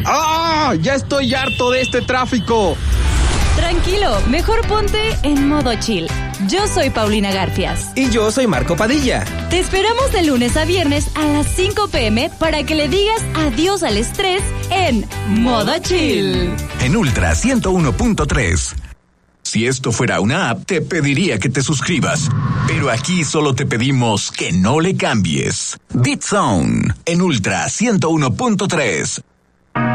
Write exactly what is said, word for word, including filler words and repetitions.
¡Ah! ¡Ya estoy harto de este tráfico! Tranquilo, mejor ponte en modo chill. Yo soy Paulina Garfias. Y yo soy Marco Padilla. Te esperamos de lunes a viernes a las cinco pm para que le digas adiós al estrés en modo chill. En Ultra ciento uno punto tres. Si esto fuera una app, te pediría que te suscribas. Pero aquí solo te pedimos que no le cambies. Beat Zone en Ultra ciento uno punto tres.